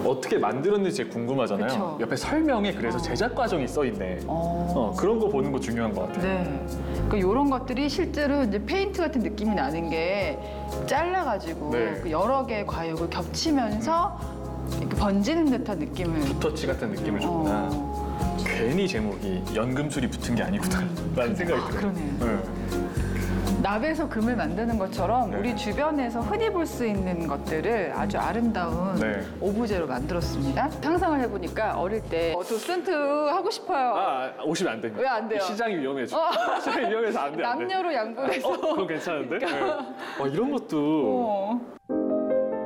어떻게 만들었는지 궁금하잖아요. 그쵸. 옆에 설명에 그래서 제작 과정이 써 있네. 그런 거 보는 거 중요한 것 같아요. 네. 그러니까 이런 것들이 실제로 이제 페인트 같은 느낌이 나는 게 잘라가지고 네. 그 여러 개의 과육을 겹치면서 이렇게 번지는 듯한 느낌을. 붓터치 같은 느낌을 주구나. 괜히 제목이 연금술이 붙은 게 아니구나 라는 생각이 들어요. 그러네요. 네. 납에서 금을 만드는 것처럼 네. 우리 주변에서 흔히 볼 수 있는 것들을 아주 아름다운 네. 오브제로 만들었습니다. 상상을 해보니까 어릴 때 도슨트 하고 싶어요. 오시면 안 됩니다. 왜 안 돼요? 시장이 위험해져. 시장이 위험해서 안 돼. 안 돼. 남녀로 양분해서. 그건 괜찮은데? 네. 이런 것도